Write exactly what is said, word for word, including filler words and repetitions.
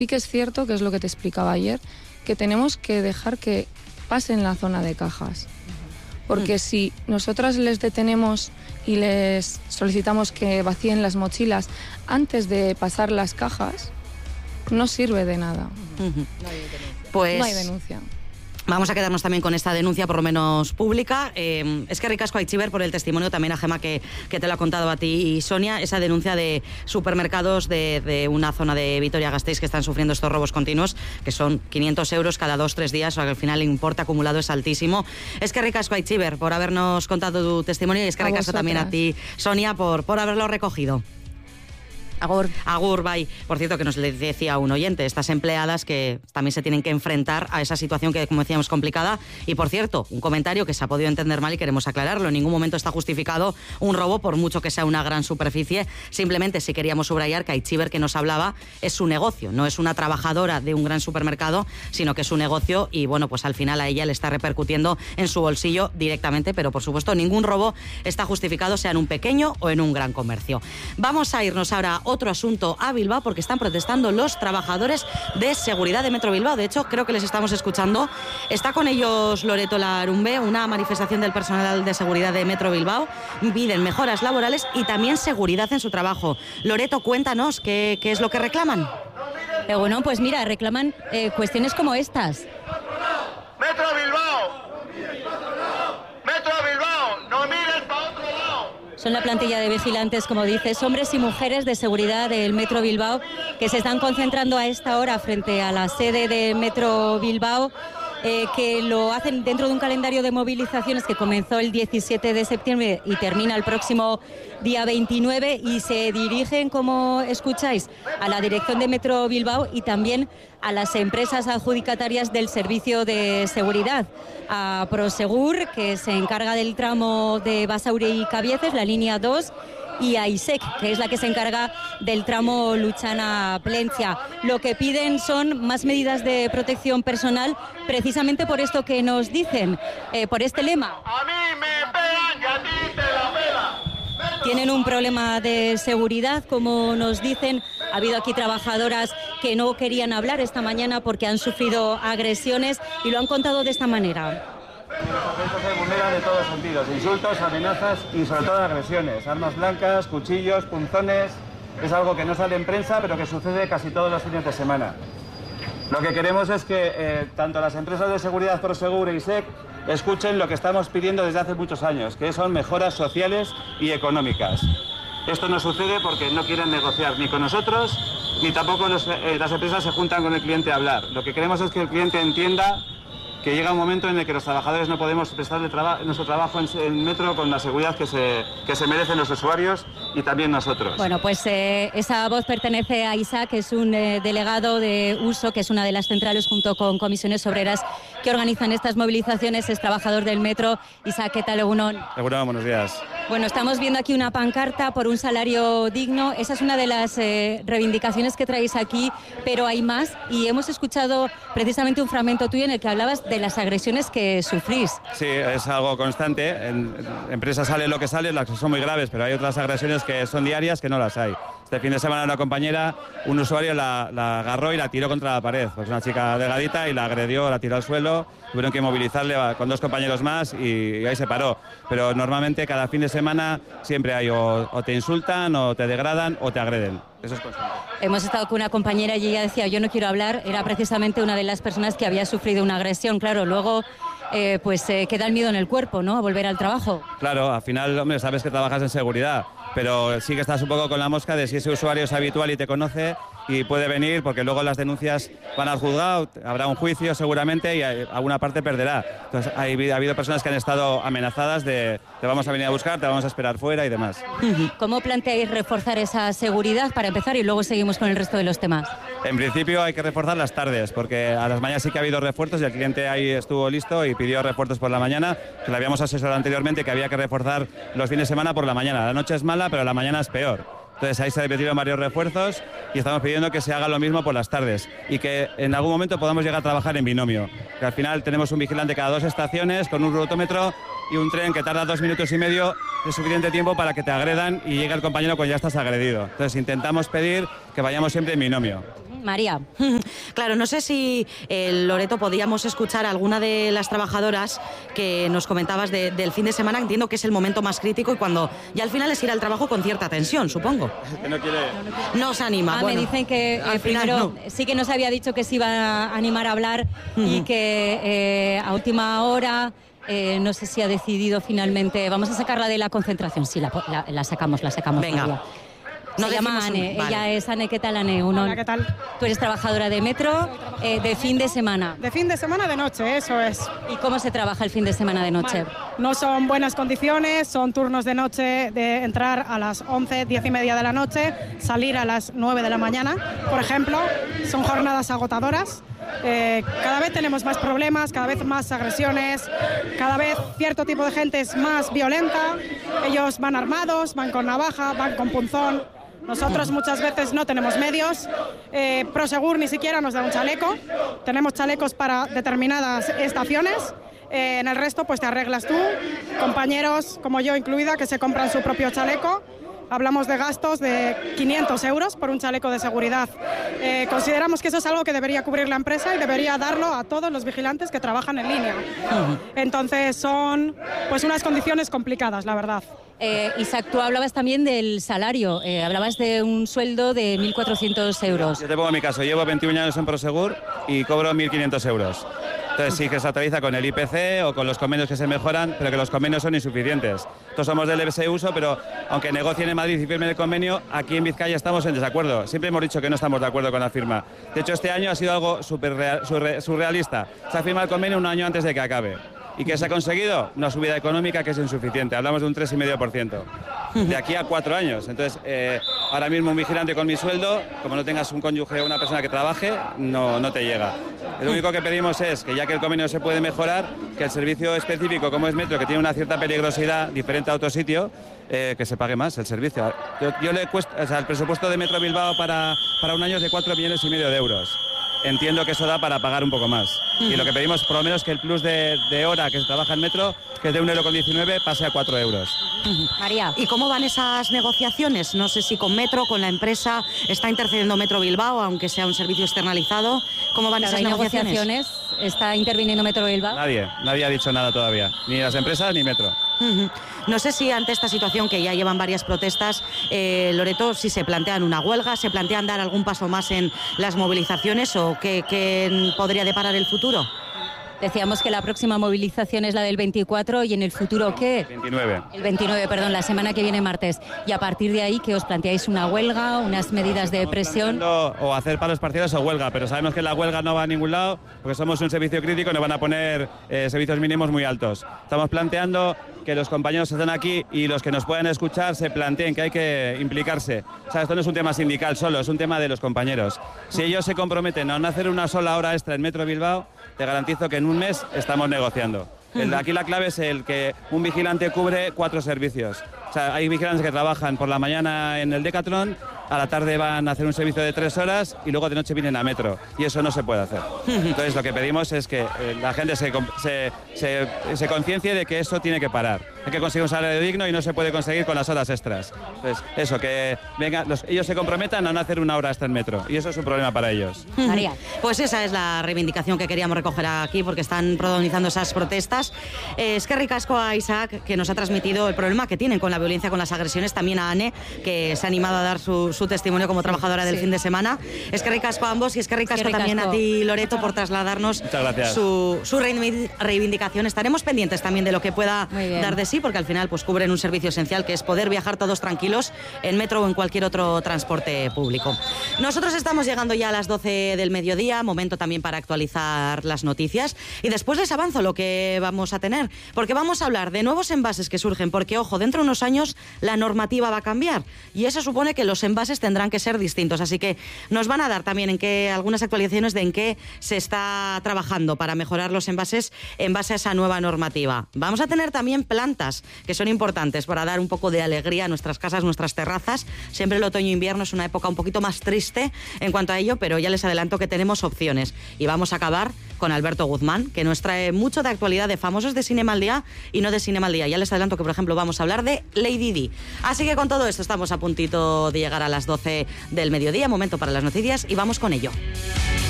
Sí que es cierto, que es lo que te explicaba ayer, que tenemos que dejar que pasen la zona de cajas. Porque mm. si nosotras les detenemos y les solicitamos que vacíen las mochilas antes de pasar las cajas, no sirve de nada. Uh-huh. Pues... No hay denuncia. Vamos a quedarnos también con esta denuncia, por lo menos pública. Eh, es que ricasco a Aitziber por el testimonio, también a Gemma, que, que te lo ha contado a ti y Sonia, esa denuncia de supermercados de, de una zona de Vitoria-Gasteiz que están sufriendo estos robos continuos, que son quinientos euros cada dos, tres días, o sea que al final el importe acumulado es altísimo. Es que ricasco a Aitziber por habernos contado tu testimonio y es que ricasco también a ti, Sonia, por, por haberlo recogido. Agur. Agur, bye. Por cierto, que nos le decía un oyente, estas empleadas que también se tienen que enfrentar a esa situación que, como decíamos, complicada. Y, por cierto, un comentario que se ha podido entender mal y queremos aclararlo. En ningún momento está justificado un robo, por mucho que sea una gran superficie. Simplemente, si queríamos subrayar que Aitziber, que nos hablaba, es su negocio. No es una trabajadora de un gran supermercado, sino que es su negocio y, bueno, pues al final a ella le está repercutiendo en su bolsillo directamente. Pero, por supuesto, ningún robo está justificado, sea en un pequeño o en un gran comercio. Vamos a irnos ahora a otro asunto a Bilbao, porque están protestando los trabajadores de seguridad de Metro Bilbao. De hecho, creo que les estamos escuchando. Está con ellos Loreto Larumbe, una manifestación del personal de seguridad de Metro Bilbao. Piden mejoras laborales y también seguridad en su trabajo. Loreto, cuéntanos qué, qué es lo que reclaman. Eh, bueno, pues mira, reclaman eh, cuestiones como estas. Metro Bilbao. Metro Bilbao, no mires para otro lado. Son la plantilla de vigilantes, como dices, hombres y mujeres de seguridad del Metro Bilbao, que se están concentrando a esta hora frente a la sede de Metro Bilbao, eh, que lo hacen dentro de un calendario de movilizaciones que comenzó el diecisiete de septiembre y termina el próximo día veintinueve, y se dirigen, como escucháis, a la dirección de Metro Bilbao y también a las empresas adjudicatarias del servicio de seguridad, a Prosegur, que se encarga del tramo de Basauri y Cabieces, la línea dos, y a I S E C, que es la que se encarga del tramo Luchana-Plencia. Lo que piden son más medidas de protección personal, precisamente por esto que nos dicen, eh, por este lema. A mí me pegan y a ti te la pela. Tienen un problema de seguridad, como nos dicen. Ha habido aquí trabajadoras que no querían hablar esta mañana porque han sufrido agresiones y lo han contado de esta manera. Los derechos se vulneran en todos los sentidos: insultos, amenazas y sobre todo agresiones, armas blancas, cuchillos, punzones. Es algo que no sale en prensa, pero que sucede casi todos los fines de semana. Lo que queremos es que eh, tanto las empresas de seguridad Prosegur e I S E C escuchen lo que estamos pidiendo desde hace muchos años, que son mejoras sociales y económicas. Esto no sucede porque no quieren negociar ni con nosotros, ni tampoco los, eh, las empresas se juntan con el cliente a hablar. Lo que queremos es que el cliente entienda que llega un momento en el que los trabajadores no podemos prestarle traba nuestro trabajo en, en Metro con la seguridad que se, que se merecen los usuarios y también nosotros. Bueno, pues eh, esa voz pertenece a Isaac, que es un eh, delegado de Uso, que es una de las centrales junto con comisiones obreras que organizan estas movilizaciones. Es trabajador del Metro. Isaac, ¿qué tal? Egunon. Egunon, buenos días. Bueno, estamos viendo aquí una pancarta por un salario digno. Esa es una de las eh, reivindicaciones que traéis aquí, pero hay más, y hemos escuchado precisamente un fragmento tuyo en el que hablabas de las agresiones que sufrís. Sí, es algo constante. En, en empresas sale lo que sale, las que son muy graves, pero hay otras agresiones que son diarias que no las hay. Este fin de semana una compañera, un usuario la, la agarró y la tiró contra la pared. Pues una chica delgadita y la agredió, la tiró al suelo. Tuvieron que movilizarle con dos compañeros más y, y ahí se paró. Pero normalmente cada fin de semana siempre hay o, o te insultan, o te degradan, o te agreden. Eso es constante. Hemos estado con una compañera y ella decía, yo no quiero hablar. Era precisamente una de las personas que había sufrido una agresión. Claro, luego eh, pues eh, queda el miedo en el cuerpo, ¿no?, a volver al trabajo. Claro, al final, hombre, sabes que trabajas en seguridad, pero sí que estás un poco con la mosca de si ese usuario es habitual y te conoce y puede venir, porque luego las denuncias van al juzgado, habrá un juicio seguramente y alguna parte perderá. Entonces hay, ha habido personas que han estado amenazadas de te vamos a venir a buscar, te vamos a esperar fuera y demás. ¿Cómo planteáis reforzar esa seguridad para empezar y luego seguimos con el resto de los temas? En principio hay que reforzar las tardes, porque a las mañanas sí que ha habido refuerzos y el cliente ahí estuvo listo y pidió refuerzos por la mañana, que le habíamos asesorado anteriormente que había que reforzar los fines de semana por la mañana. La noche es mala, pero la mañana es peor. Entonces ahí se pidieron varios refuerzos y estamos pidiendo que se haga lo mismo por las tardes y que en algún momento podamos llegar a trabajar en binomio. Que al final tenemos un vigilante cada dos estaciones con un rutómetro y un tren que tarda dos minutos y medio de suficiente tiempo para que te agredan y llegue el compañero cuando ya estás agredido. Entonces intentamos pedir que vayamos siempre en binomio. María. Claro, no sé si, eh, Loreto, podíamos escuchar a alguna de las trabajadoras que nos comentabas de, del fin de semana. Entiendo que es el momento más crítico y cuando ya al final es ir al trabajo con cierta tensión, supongo. Que no quiere... No se anima. Ah, bueno, me dicen que eh, primero no. sí que nos había dicho que se iba a animar a hablar uh-huh. y que eh, a última hora... Eh, no sé si ha decidido finalmente... Vamos a sacarla de la concentración. Sí, la, la, la sacamos, la sacamos. Venga. María. No Se llama Ane, un... vale. Ella es Ane. ¿Qué tal, Ane? Uno... Hola, ¿qué tal? Tú eres trabajadora de metro, eh, de fin de semana. De fin de semana, de noche, eso es. ¿Y cómo se trabaja el fin de semana de noche? Mal. No son buenas condiciones, son turnos de noche de entrar a las once, diez y media de la noche, salir a las nueve de la mañana, por ejemplo. Son jornadas agotadoras. Eh, cada vez tenemos más problemas, cada vez más agresiones, cada vez cierto tipo de gente es más violenta. Ellos van armados, van con navaja, van con punzón. Nosotros muchas veces no tenemos medios. Eh, Prosegur ni siquiera nos da un chaleco. Tenemos chalecos para determinadas estaciones. Eh, en el resto pues te arreglas tú. Compañeros como yo incluida que se compran su propio chaleco. Hablamos de gastos de quinientos euros por un chaleco de seguridad. Eh, consideramos que eso es algo que debería cubrir la empresa y debería darlo a todos los vigilantes que trabajan en línea. Entonces son pues unas condiciones complicadas, la verdad. Eh, Isaac, tú hablabas también del salario, eh, hablabas de un sueldo de mil cuatrocientos euros. Yo te pongo mi caso, llevo veintiún años en Prosegur y cobro mil quinientos euros. Entonces sí que se actualiza con el I P C o con los convenios que se mejoran, pero que los convenios son insuficientes. Todos somos del ese uso, pero aunque negocien en Madrid y firmen el convenio, aquí en Vizcaya estamos en desacuerdo. Siempre hemos dicho que no estamos de acuerdo con la firma. De hecho, este año ha sido algo super surrealista. Se ha firmado el convenio un año antes de que acabe. ¿Y qué se ha conseguido? Una subida económica que es insuficiente. Hablamos de un tres coma cinco por ciento. De aquí a cuatro años. Entonces, eh, ahora mismo un vigilante con mi sueldo, como no tengas un cónyuge o una persona que trabaje, no, no te llega. Lo único que pedimos es que, ya que el convenio se puede mejorar, que el servicio específico, como es Metro, que tiene una cierta peligrosidad diferente a otro sitio, eh, que se pague más el servicio. Yo, yo le cuesta, o sea, el presupuesto de Metro Bilbao para, para un año es de cuatro millones y medio de euros. Entiendo que eso da para pagar un poco más. Y lo que pedimos, por lo menos, que el plus de, de hora que se trabaja en Metro, que es de un euro con diecinueve, pase a cuatro euros. María. ¿Y cómo van esas negociaciones? No sé si con Metro, con la empresa, está intercediendo Metro Bilbao, aunque sea un servicio externalizado. ¿Cómo van Claro, esas negociaciones? negociaciones? ¿Está interviniendo Metro Bilbao? Nadie, nadie ha dicho nada todavía. Ni las empresas ni Metro. Uh-huh. No sé si ante esta situación, que ya llevan varias protestas, eh, Loreto, si se plantean una huelga, se plantean dar algún paso más en las movilizaciones o qué, qué podría deparar el futuro. Decíamos que la próxima movilización es la del veinticuatro y en el futuro, ¿qué? veintinueve. El veintinueve, perdón, la semana que viene martes. Y a partir de ahí, ¿qué os planteáis? ¿Una huelga, unas medidas de presión? O hacer paros parciales o huelga, pero sabemos que la huelga no va a ningún lado porque somos un servicio crítico y nos van a poner eh, servicios mínimos muy altos. Estamos planteando que los compañeros que están aquí y los que nos puedan escuchar se planteen que hay que implicarse. O sea, esto no es un tema sindical solo, es un tema de los compañeros. Si ellos se comprometen a no hacer una sola hora extra en Metro Bilbao, te garantizo que en un mes estamos negociando. El, aquí la clave es el que un vigilante cubre cuatro servicios. O sea, hay vigilantes que trabajan por la mañana en el Decathlon, a la tarde van a hacer un servicio de tres horas y luego de noche vienen a Metro. Y eso no se puede hacer. Entonces lo que pedimos es que eh, la gente se, se, se, se conciencie de que eso tiene que parar. Hay que conseguir un salario digno y no se puede conseguir con las horas extras. Entonces, eso, que venga, los, ellos se comprometan a no hacer una hora extra en Metro. Y eso es un problema para ellos. María. Pues esa es la reivindicación que queríamos recoger aquí, porque están protagonizando esas protestas. Eh, es que ricasco a Isaac, que nos ha transmitido el problema que tienen con la violencia, con las agresiones. También a Ane, que se ha animado a dar su, su testimonio como trabajadora del sí. fin de semana. Es que ricasco a ambos y es que ricasco también a ti, Loreto, por trasladarnos su, su reivindicación. Estaremos pendientes también de lo que pueda dar de sí, porque al final pues cubren un servicio esencial, que es poder viajar todos tranquilos en metro o en cualquier otro transporte público. Nosotros estamos llegando ya a las doce del mediodía, momento también para actualizar las noticias, y después les avanzo lo que vamos a tener, porque vamos a hablar de nuevos envases que surgen, porque ojo, dentro de unos años la normativa va a cambiar y eso supone que los envases tendrán que ser distintos, así que nos van a dar también en qué, algunas actualizaciones de en qué se está trabajando para mejorar los envases en base a esa nueva normativa. Vamos a tener también plantas que son importantes para dar un poco de alegría a nuestras casas, nuestras terrazas. Siempre el otoño-invierno es una época un poquito más triste en cuanto a ello, pero ya les adelanto que tenemos opciones. Y vamos a acabar con Alberto Guzmán, que nos trae mucho de actualidad de famosos de Cinema al Día y no de Cinema al Día. Ya les adelanto que, por ejemplo, vamos a hablar de Lady Di. Así que con todo esto estamos a puntito de llegar a las doce del mediodía, momento para las noticias y vamos con ello.